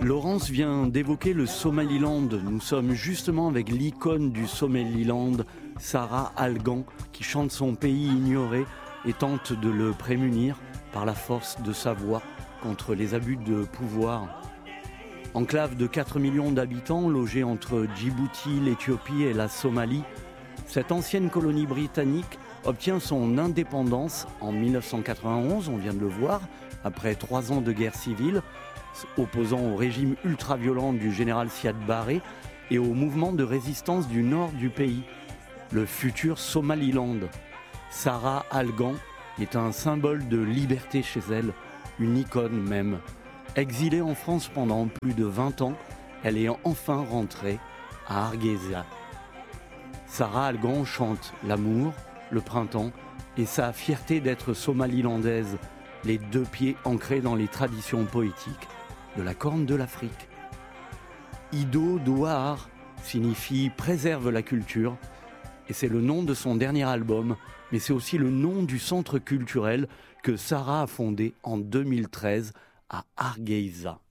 Laurence vient d'évoquer le Somaliland. Nous sommes justement avec l'icône du Somaliland, Sarah Algan, qui chante son pays ignoré et tente de le prémunir par la force de sa voix contre les abus de pouvoir. Enclave de 4 millions d'habitants, logée entre Djibouti, l'Éthiopie et la Somalie, cette ancienne colonie britannique obtient son indépendance en 1991, on vient de le voir, après 3 ans de guerre civile, opposant au régime ultra-violent du général Siad Barre et au mouvement de résistance du nord du pays, le futur Somaliland. Sarah Algan est un symbole de liberté chez elle, une icône même. Exilée en France pendant plus de 20 ans, elle est enfin rentrée à Hargeisa. Sarah Algan chante l'amour, le printemps et sa fierté d'être somalilandaise, les 2 pieds ancrés dans les traditions poétiques de la Corne de l'Afrique. Ido Douar signifie préserve la culture et c'est le nom de son dernier album, mais c'est aussi le nom du centre culturel que Sarah a fondé en 2013 à Hargeisa.